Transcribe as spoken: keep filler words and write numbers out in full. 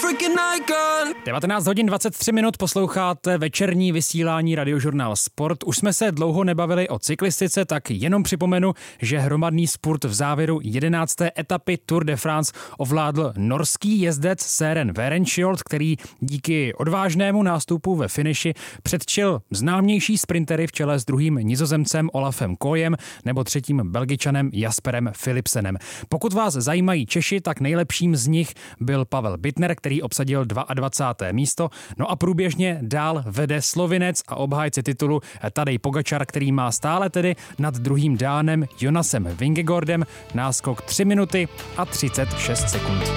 devatenáct hodin dvacet tři minut posloucháte večerní vysílání Radiožurnál Sport. Už jsme se dlouho nebavili o cyklistice, tak jenom připomenu, že hromadný spurt v závěru jedenácté etapy Tour de France ovládl norský jezdec Søren Werenskiold, který díky odvážnému nástupu ve finiši předčil známější sprintery v čele s druhým Nizozemcem Olafem Kooiem nebo třetím Belgičanem Jasperem Philipsenem. Pokud vás zajímají Češi, tak nejlepším z nich byl Pavel Bittner, který obsadil dvacáté druhé místo. No a průběžně dál vede Slovinec a obhájce titulu Tadej Pogačar, který má stále tedy nad druhým Dánem Jonasem Vingegaardem náskok tři minuty a třicet šest sekund.